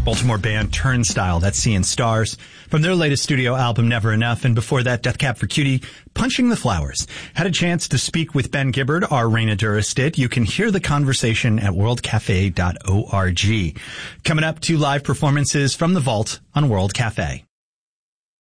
Baltimore band Turnstile, that's Seeing Stars, from their latest studio album, Never Enough, and before that, Death Cab for Cutie, Punching the Flowers. Had a chance to speak with Ben Gibbard, our Raina Duras did. You can hear the conversation at worldcafe.org. Coming up, 2 live performances from the Vault on World Cafe.